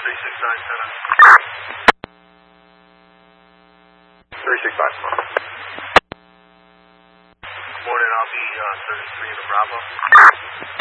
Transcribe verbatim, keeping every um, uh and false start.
three six nine seven. three six nine. Morning, I'll be uh, thirty-three in the Bravo.